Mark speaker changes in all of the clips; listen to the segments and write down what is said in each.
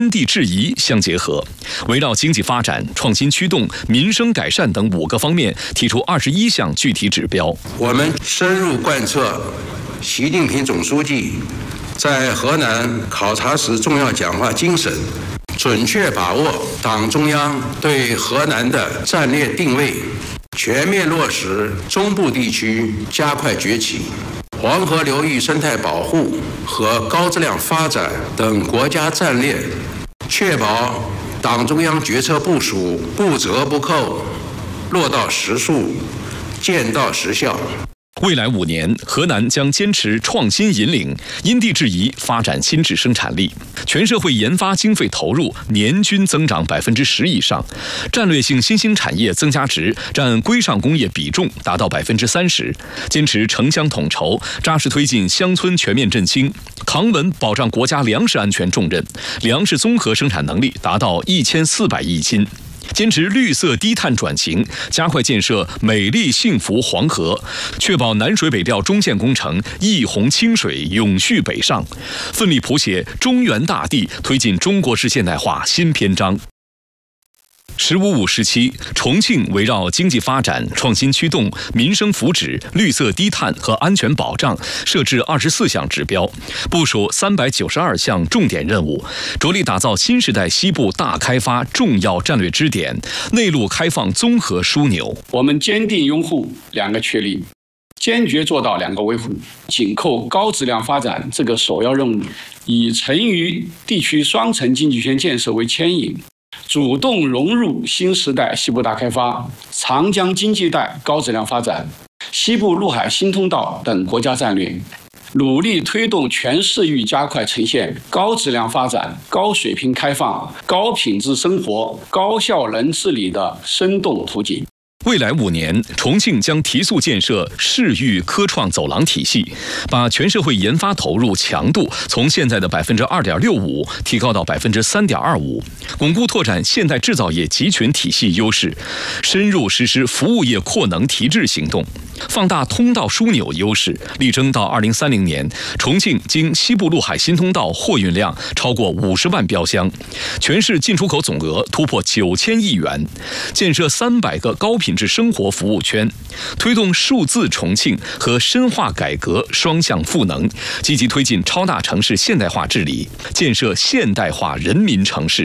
Speaker 1: 因地制宜相结合，围绕经济发展、创新驱动、民生改善等5个方面，提出21项具体指标。
Speaker 2: 我们深入贯彻习近平总书记在河南考察时重要讲话精神，准确把握党中央对河南的战略定位，全面落实中部地区加快崛起、黄河流域生态保护和高质量发展等国家战略，确保党中央决策部署不折不扣，落到实处，见到实效。
Speaker 1: 未来5年，河南将坚持创新引领，因地制宜发展新质生产力，全社会研发经费投入年均增长10%以上，战略性新兴产业增加值占规上工业比重达到30%，坚持城乡统筹，扎实推进乡村全面振兴，扛稳保障国家粮食安全重任，粮食综合生产能力达到1400亿斤。坚持绿色低碳转型，加快建设美丽幸福黄河，确保南水北调中线工程一洪清水永续北上，奋力谱写中原大地推进中国式现代化新篇章。“15+5”时期，重庆围绕经济发展、创新驱动、民生福祉、绿色低碳和安全保障，设置24项指标，部署392项重点任务，着力打造新时代西部大开发重要战略支点、内陆开放综合枢纽。
Speaker 3: 我们坚定拥护2个确立，坚决做到2个维护，紧扣高质量发展这个首要任务，以成渝地区双城经济圈建设为牵引，主动融入新时代西部大开发、长江经济带高质量发展、西部陆海新通道等国家战略，努力推动全市域加快呈现高质量发展、高水平开放、高品质生活、高效能治理的生动图景。
Speaker 1: 未来5年，重庆将提速建设市域科创走廊体系，把全社会研发投入强度从现在的2.65%提高到3.25%，巩固拓展现代制造业集群体系优势，深入实施服务业扩能提质行动，放大通道枢纽优势，力争到2030年，重庆经西部陆海新通道货运量超过50万标箱，全市进出口总额突破9000亿元，建设300个高品质生活服务圈，推动数字重庆和深化改革双向赋能，积极推进超大城市现代化治理，建设现代化人民城市。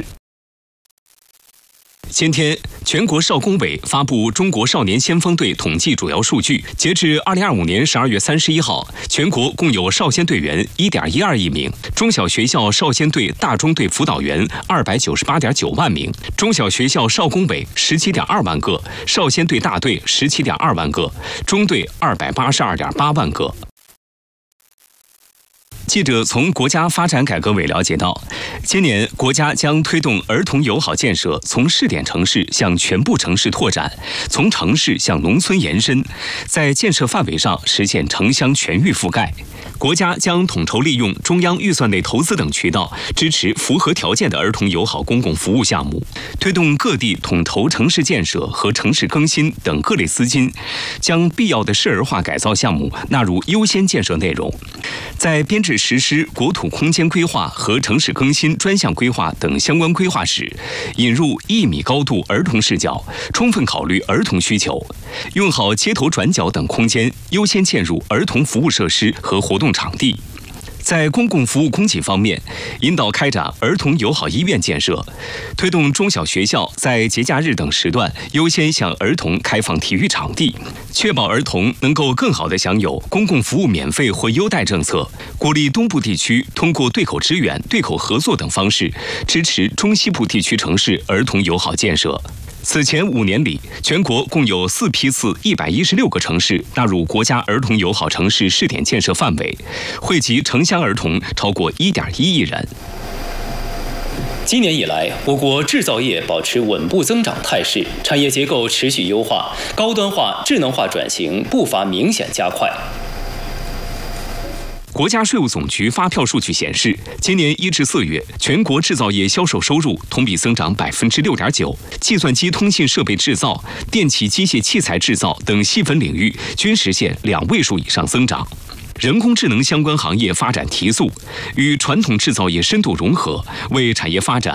Speaker 4: 前天，全国少工委发布中国少年先锋队统计主要数据，截至2025年12月31号，全国共有少先队员1.12亿名，中小学校少先队、大中队辅导员298.9万名，中小学校少工委17.2万个，少先队大队17.2万个，中队282.8万个。记者从国家发展改革委了解到，今年国家将推动儿童友好建设从试点城市向全部城市拓展，从城市向农村延伸，在建设范围上实现城乡全域覆盖。国家将统筹利用中央预算内投资等渠道，支持符合条件的儿童友好公共服务项目，推动各地统筹城市建设和城市更新等各类资金，将必要的市儿化改造项目纳入优先建设内容。在编制实施国土空间规划和城市更新专项规划等相关规划时，引入1米高度儿童视角，充分考虑儿童需求，用好街头转角等空间，优先嵌入儿童服务设施和活动场地。在公共服务供给方面，引导开展儿童友好医院建设，推动中小学校在节假日等时段优先向儿童开放体育场地，确保儿童能够更好地享有公共服务免费或优待政策，鼓励东部地区通过对口支援、对口合作等方式，支持中西部地区城市儿童友好建设。此前5年里，全国共有4批次116个城市纳入国家儿童友好城市试点建设范围，惠及城乡儿童超过1.1亿人。
Speaker 5: 今年以来，我国制造业保持稳步增长态势，产业结构持续优化，高端化、智能化转型步伐明显加快。
Speaker 4: 国家税务总局发票数据显示，今年1至4月，全国制造业销售收入同比增长6.9%，计算机通信设备制造、电气机械器材制造等细分领域均实现2位数以上增长。 人工智能相关行业发展提速，与传统制造业深度融合，为产业发展